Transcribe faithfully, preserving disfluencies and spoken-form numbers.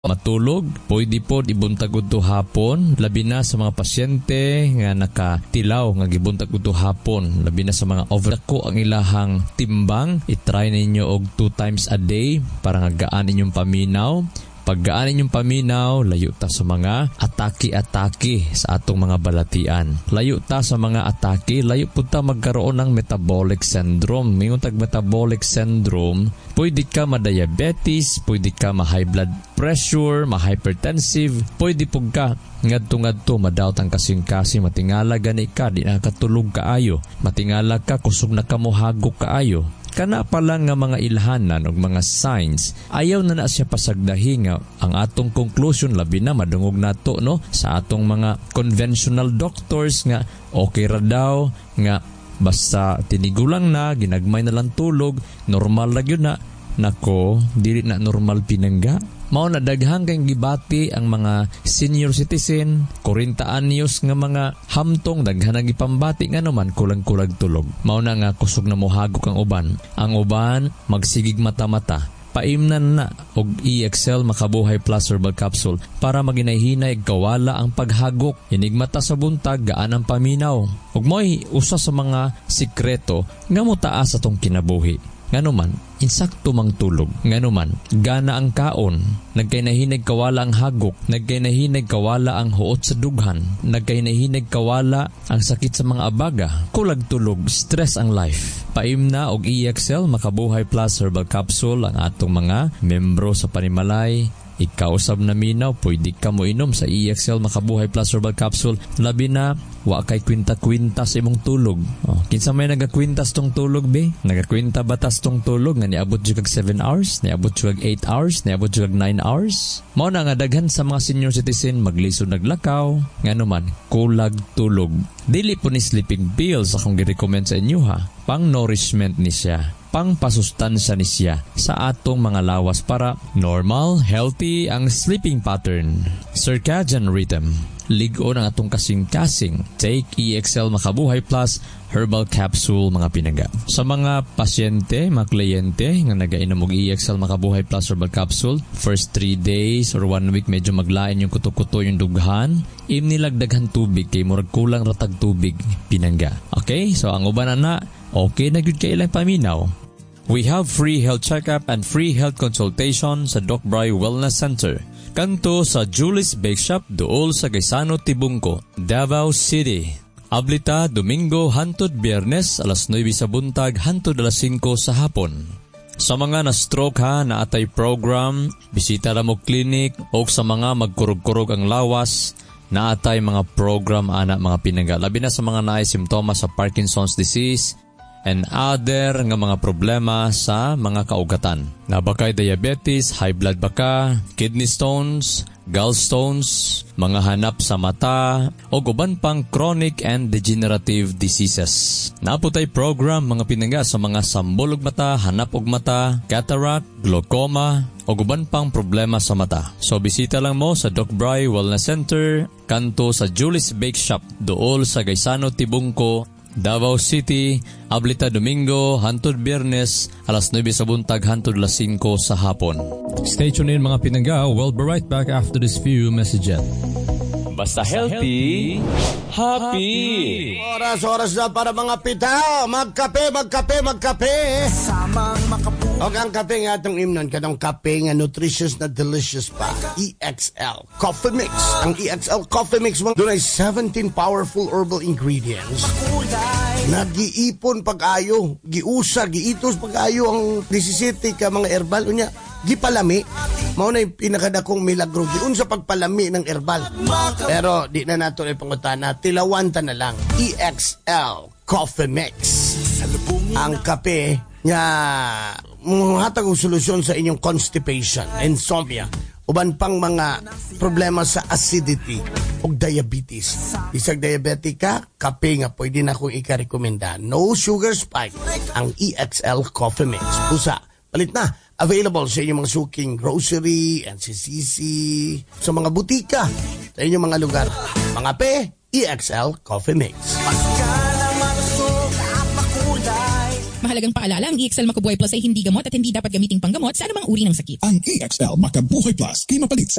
matulog, pwede po ibuntag udto hapon, labi na sa mga pasyente nga nakatilaw nga gibuntag udto hapon, labi na sa mga overdako ang ilahang timbang, itry ninyo og two times a day para nga gaan inyong paminaw. Paggaan inyong paminaw, layo ta sa mga atake-atake sa atong mga balatian. Layo ta sa mga atake, layo po ta magkaroon ng metabolic syndrome. Mayroon tag metabolic syndrome, pwede ka ma-diabetes, pwede ka ma-high blood pressure, ma-hypertensive, pwede po ka ngadto-ngadto madawt ang kasing-kasing, matingala gani ka, di nakatulog kaayo, matingala ka, kusog na ka mo hagok kaayo. Kana pa lang nga mga ilhanan o mga signs, ayaw na na siya pasagdahi nga ang atong conclusion, labi na madungog nato no sa atong mga conventional doctors nga okay ra daw, nga basta tinigulang na, ginagmay na lang tulog, normal lang yun na. Nako, dili na normal pinangga. Mao na daghang kang gibati ang mga senior citizen, forty anyos nga mga hamtong, daghan ang gipambati nga naman kulang-kulag tulog. Mao na nga kusog na mohagok ang uban. Ang uban magsigig mata-mata. Paimnan na og E X L Makabuhay Plus Herbal Capsule para maginayhinay kawala ang paghagok. Inigmata sa buntag, gaan ang paminaw. Ug mo'y usa sa mga sikreto nga mo taas atong kinabuhi. Nganuman, insakto mang tulog. Nganuman, gana ang kaon. Nagkainahinig kawala ang hagok. Nagkainahinig kawala ang huot sa dughan. Nagkainahinig kawala ang sakit sa mga abaga. Kulag tulog, stress ang life. Paimna og E X L Makabuhay Plus Herbal Capsule ang atong mga membro sa Panimalay. Ikaw sab na minaw, pwede ka mo inom sa E X L Makabuhay Plus Herbal Capsule. Labi na, wa kay kwinta-kwinta sa imong tulog. Oh, kinsa may nagakwintas tong tulog, be? Nagakwinta batas tong tulog nga niabot jud kag seven hours, niabot jud kag eight hours, niabot jud kag nine hours. Mao na nga daghan sa mga senior citizen maglisod naglakaw, nganuman kulag tulog. Dili po ni sleeping pills akong gi-recommend sa inyo ha. Pang nourishment ni siya, pang pasustansya ni siya sa atong mga lawas para normal, healthy ang sleeping pattern. Circadian rhythm. Ligo ng atong kasing-kasing. Take E X L Makabuhay Plus Herbal Capsule, mga pinaga. Sa mga pasyente, mga kliyente nga nagainom og E X L Makabuhay Plus Herbal Capsule, first three days or one week medyo maglain yung kuto-kuto yung dughan, im nilagdaghan tubig kay murag kulang ratag tubig pinangga. Okay? So ang uban na, okay na gyud kay ilang paminaw. We have free health checkup and free health consultation sa Doc Bry Wellness Center. Kanto sa Julie's Bake Shop duol sa Gaisano, Tibungco, Davao City. Ablita Domingo hantod Biyernes alas nueve sa buntag hantod alas singko sa hapon. Sa mga na-stroke ha na atay program, bisita ra mo clinic o sa mga magkurog-kurog ang lawas, na atay mga program ana mga pinangga. Labi na sa mga naay simptomas sa Parkinson's disease and other nga mga problema sa mga kaugatan. Nabakay diabetes, high blood baka, kidney stones, gallstones, mga hanap sa mata, o uban pang chronic and degenerative diseases. Naputay program mga pinangga sa mga sambol og mata, hanap og mata, cataract, glaucoma, o uban pang problema sa mata. So bisita lang mo sa Doc Bry Wellness Center, kanto sa Julie's Bake Shop, dool sa Gaisano, Tibungco, Davao City, Ablita Domingo, hantod Biyernes, alas nueve sa buntag, hantod alas singko sa hapon. Stay tuned in mga pinangga. We'll be right back after this few messages. Basta healthy, happy! Oras-oras na para mga pita. Magkape, magkape, magkape. Samang makapu. O ang kape nga itong imnon, kanong kape nga nutritious na delicious pa. E X L Coffee Mix. Ang E X L Coffee Mix mo, doon ay seventeen powerful herbal ingredients. Nag-iipon pag-ayo, giusa, giitos pag-ayo ang disisiti ka mga herbal. Unya, gipalami. Mao na yung pinakadakong milagro. Giun sa pagpalami ng herbal. Pero di na nato ay pangutana. Tilawanta na lang. E X L Coffee Mix. Ang kape nga hatag og solusyon sa inyong constipation, insomnia, uban pang mga problema sa acidity ug diabetes. Isag diabetic ka, kape nga pwede na kong ika-rekomenda. No sugar spike ang E X L Coffee Mix. Pusa, palit na. Available sa inyong mga suking grocery, N C C C, sa mga butika, sa inyong mga lugar. Mga pe, E X L Coffee Mix. Mahalagang paalala, ang E X L Makabuhay Plus ay hindi gamot at hindi dapat gamiting panggamot sa anumang uri ng sakit. Ang E X L Makabuhay Plus, kay mapalit sa